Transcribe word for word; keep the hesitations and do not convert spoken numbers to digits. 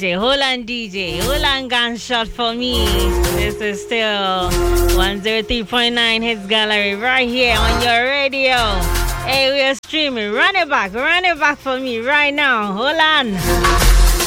J. Hold on, D J. Hold on, gunshot for me. This is still one oh three point nine Hits Gallery right here on your radio. Hey, we are streaming. Run it back. Run it back for me right now. Hold on.